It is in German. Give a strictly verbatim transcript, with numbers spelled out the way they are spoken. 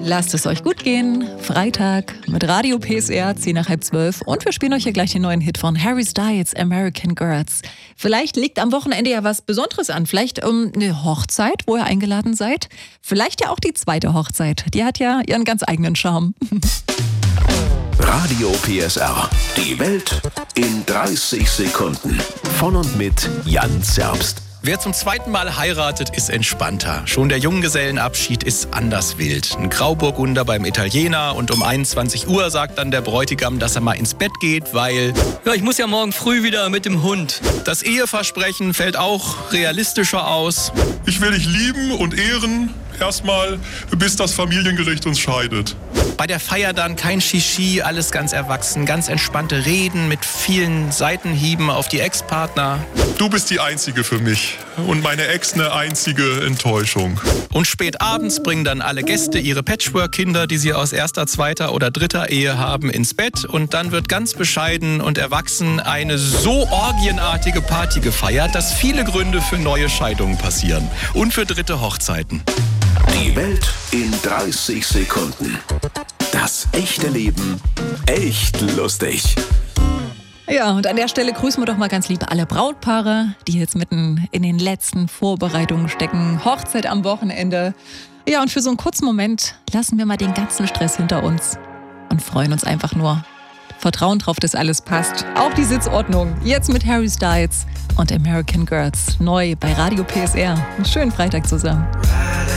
lasst es euch gut gehen. Freitag mit Radio P S R, zehn nach halb zwölf. Und wir spielen euch hier gleich den neuen Hit von Harry Styles, American Girls. Vielleicht liegt am Wochenende ja was Besonderes an. Vielleicht um eine Hochzeit, wo ihr eingeladen seid. Vielleicht ja auch die zweite Hochzeit. Die hat ja ihren ganz eigenen Charme. Radio P S R. Die Welt in dreißig Sekunden. Von und mit Jan Zerbst. Wer zum zweiten Mal heiratet, ist entspannter. Schon der Junggesellenabschied ist anders wild. Ein Grauburgunder beim Italiener und um einundzwanzig Uhr sagt dann der Bräutigam, dass er mal ins Bett geht, weil... Ja, ich muss ja morgen früh wieder mit dem Hund. Das Eheversprechen fällt auch realistischer aus. Ich will dich lieben und ehren, erstmal, bis das Familiengericht uns scheidet. Bei der Feier dann kein Shishi, alles ganz erwachsen, ganz entspannte Reden mit vielen Seitenhieben auf die Ex-Partner. Du bist die Einzige für mich und meine Ex eine einzige Enttäuschung. Und spät abends bringen dann alle Gäste ihre Patchwork-Kinder, die sie aus erster, zweiter oder dritter Ehe haben, ins Bett. Und dann wird ganz bescheiden und erwachsen eine so orgienartige Party gefeiert, dass viele Gründe für neue Scheidungen passieren. Und für dritte Hochzeiten. Die Welt in dreißig Sekunden. Das echte Leben echt lustig. Ja, und an der Stelle grüßen wir doch mal ganz lieb alle Brautpaare, die jetzt mitten in den letzten Vorbereitungen stecken. Hochzeit am Wochenende. Ja, und für so einen kurzen Moment lassen wir mal den ganzen Stress hinter uns und freuen uns einfach nur. Vertrauen drauf, dass alles passt. Auch die Sitzordnung. Jetzt mit Harry Styles und American Girls. Neu bei Radio P S R. Einen schönen Freitag zusammen.